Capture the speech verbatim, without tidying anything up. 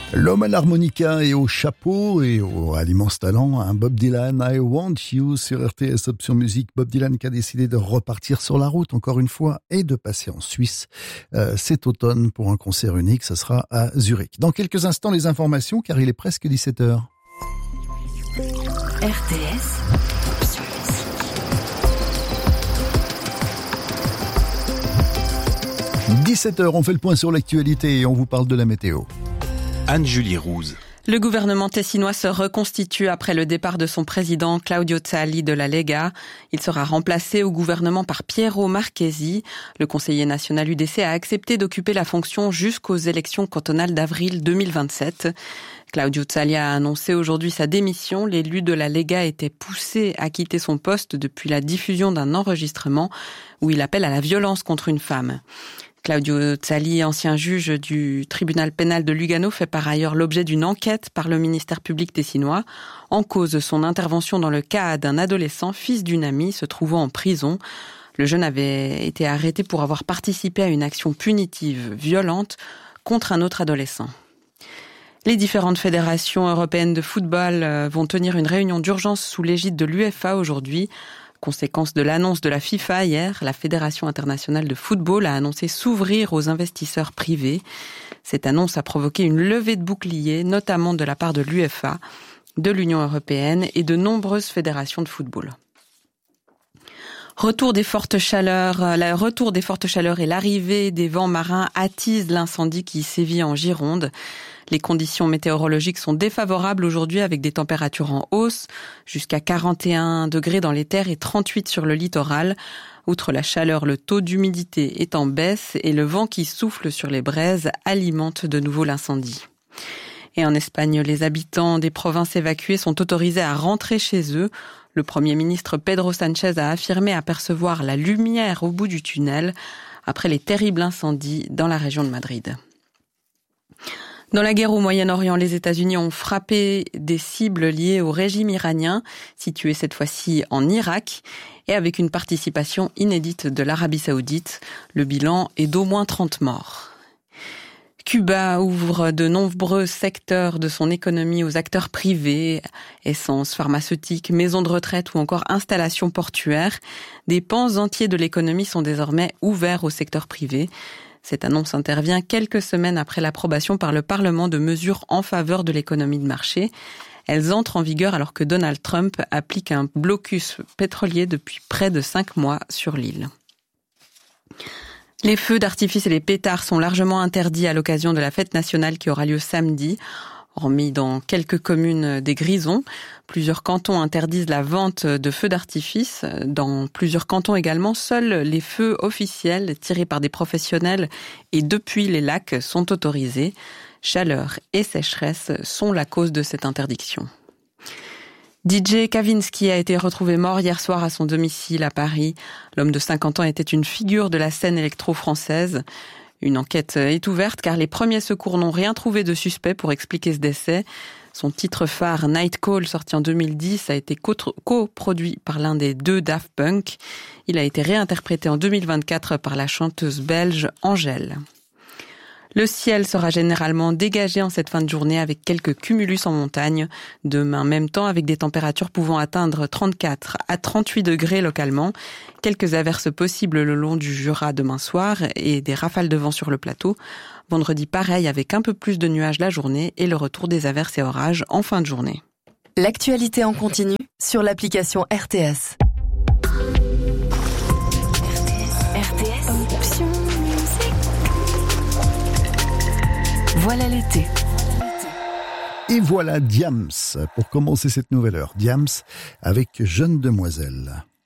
L'homme à l'harmonica et au chapeau et au, à l'immense talent, hein, Bob Dylan, I Want You sur R T S Option Musique. Bob Dylan qui a décidé de repartir sur la route encore une fois et de passer en Suisse euh, cet automne pour un concert unique, ça sera à Zurich. Dans quelques instants les informations car il est presque dix-sept heures. R T S Option Musique. dix-sept heures, on fait le point sur l'actualité et on vous parle de la météo. Anne-Julie Rouse. Le gouvernement tessinois se reconstitue après le départ de son président Claudio Zali de la Lega. Il sera remplacé au gouvernement par Piero Marchesi. Le conseiller national U D C a accepté d'occuper la fonction jusqu'aux élections cantonales d'avril deux mille vingt-sept. Claudio Zali a annoncé aujourd'hui sa démission. L'élu de la Lega était poussé à quitter son poste depuis la diffusion d'un enregistrement où il appelle à la violence contre une femme. Claudio Zali, ancien juge du tribunal pénal de Lugano, fait par ailleurs l'objet d'une enquête par le ministère public tessinois. En cause, son intervention dans le cas d'un adolescent, fils d'une amie, se trouvant en prison. Le jeune avait été arrêté pour avoir participé à une action punitive violente contre un autre adolescent. Les différentes fédérations européennes de football vont tenir une réunion d'urgence sous l'égide de l'UEFA aujourd'hui. Conséquence de l'annonce de la FIFA hier, la Fédération internationale de football a annoncé s'ouvrir aux investisseurs privés. Cette annonce a provoqué une levée de boucliers, notamment de la part de l'UEFA, de l'Union européenne et de nombreuses fédérations de football. Retour des fortes chaleurs, le retour des fortes chaleurs et l'arrivée des vents marins attisent l'incendie qui sévit en Gironde. Les conditions météorologiques sont défavorables aujourd'hui avec des températures en hausse, jusqu'à quarante et un degrés dans les terres et trente-huit sur le littoral. Outre la chaleur, le taux d'humidité est en baisse et le vent qui souffle sur les braises alimente de nouveau l'incendie. Et en Espagne, les habitants des provinces évacuées sont autorisés à rentrer chez eux. Le Premier ministre Pedro Sánchez a affirmé apercevoir la lumière au bout du tunnel après les terribles incendies dans la région de Madrid. Dans la guerre au Moyen-Orient, les États-Unis ont frappé des cibles liées au régime iranien, situées cette fois-ci en Irak, et avec une participation inédite de l'Arabie Saoudite. Le bilan est d'au moins trente morts. Cuba ouvre de nombreux secteurs de son économie aux acteurs privés, essences, pharmaceutiques, maisons de retraite ou encore installations portuaires. Des pans entiers de l'économie sont désormais ouverts au secteur privé. Cette annonce intervient quelques semaines après l'approbation par le Parlement de mesures en faveur de l'économie de marché. Elles entrent en vigueur alors que Donald Trump applique un blocus pétrolier depuis près de cinq mois sur l'île. Les feux d'artifice et les pétards sont largement interdits à l'occasion de la fête nationale qui aura lieu samedi. Hormis dans quelques communes des Grisons, plusieurs cantons interdisent la vente de feux d'artifice. Dans plusieurs cantons également, seuls les feux officiels tirés par des professionnels et depuis les lacs sont autorisés. Chaleur et sécheresse sont la cause de cette interdiction. D J Kavinsky a été retrouvé mort hier soir à son domicile à Paris. L'homme de cinquante ans était une figure de la scène électro-française. Une enquête est ouverte car les premiers secours n'ont rien trouvé de suspect pour expliquer ce décès. Son titre phare Night Call, sorti en deux mille dix, a été coproduit par l'un des deux Daft Punk. Il a été réinterprété en deux mille vingt-quatre par la chanteuse belge Angèle. Le ciel sera généralement dégagé en cette fin de journée avec quelques cumulus en montagne. Demain, même temps, avec des températures pouvant atteindre trente-quatre à trente-huit degrés localement. Quelques averses possibles le long du Jura demain soir et des rafales de vent sur le plateau. Vendredi, pareil, avec un peu plus de nuages la journée et le retour des averses et orages en fin de journée. L'actualité en continu sur l'application R T S. R T S Option Musique. Voilà l'été. Et voilà Diams pour commencer cette nouvelle heure. Diams avec Jeune Demoiselle.